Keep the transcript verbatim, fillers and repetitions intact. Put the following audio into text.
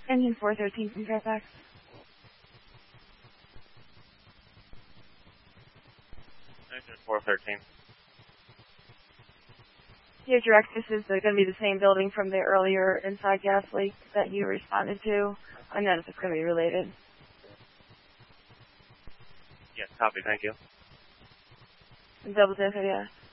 Engine four thirteen from Fairfax. Engine four thirteen. Your direct, this is going to be the same building from the earlier inside gas leak that you responded to. I know if it's going to be related. Yes, copy, thank you. Double dip, yeah.